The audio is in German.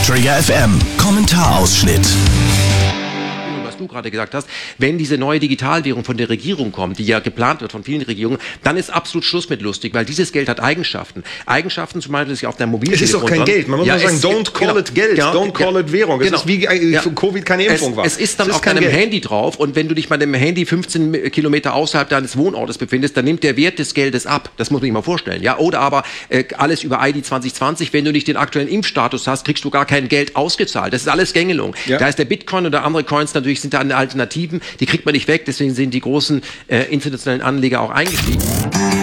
Trigger FM Kommentarausschnitt. Was du gerade gesagt hast, wenn diese neue Digitalwährung von der Regierung kommt, die ja geplant wird von vielen Regierungen, dann ist absolut Schluss mit lustig, weil dieses Geld hat Eigenschaften. Eigenschaften zum Beispiel, dass ich auf der Mobiltelefon... Es ist doch kein Geld, man muss mal sagen, don't call it Geld, don't call it Währung. Es ist wie für Covid keine Impfung war. Es ist dann auf deinem Handy drauf und wenn du dich bei dem Handy 15 Kilometer außerhalb deines Wohnortes befindest, dann nimmt der Wert des Geldes ab. Das muss man sich mal vorstellen. Ja? Oder aber alles über ID 2020, wenn du nicht den aktuellen Impfstatus hast, kriegst du gar kein Geld ausgezahlt. Das ist alles Gängelung. Ja. Da ist der Bitcoin oder andere Coins natürlich sind da Alternativen, die kriegt man nicht weg, deswegen sind die großen internationalen Anleger auch eingestiegen.